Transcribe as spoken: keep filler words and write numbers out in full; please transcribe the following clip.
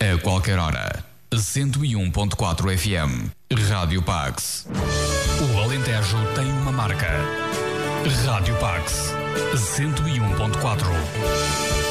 A qualquer hora. cento e um ponto quatro F M. Rádio Pax. O Alentejo tem uma marca. Rádio Pax. cento e um ponto quatro.